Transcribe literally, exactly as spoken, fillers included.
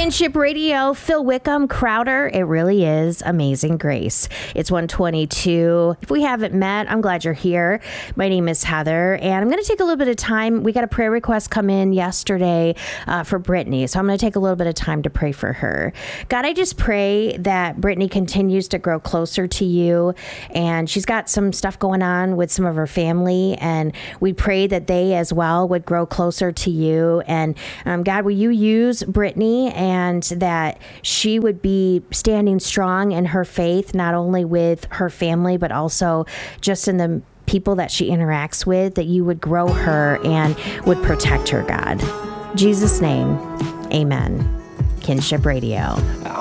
Kinship Radio, Phil Wickham, Crowder. It really is Amazing Grace. It's one twenty-two. If we haven't met, I'm glad you're here. My name is Heather, and I'm going to take a little bit of time. We got a prayer request come in yesterday uh, for Brittany, so I'm going to take a little bit of time to pray for her. God, I just pray that Brittany continues to grow closer to you, and she's got some stuff going on with some of her family, and we pray that they as well would grow closer to you. And um, God, will you use Brittany, and that she would be standing strong in her faith, not only with her family, but also just in the people that she interacts with, that you would grow her and would protect her, God. In Jesus' name, amen. Kinship Radio.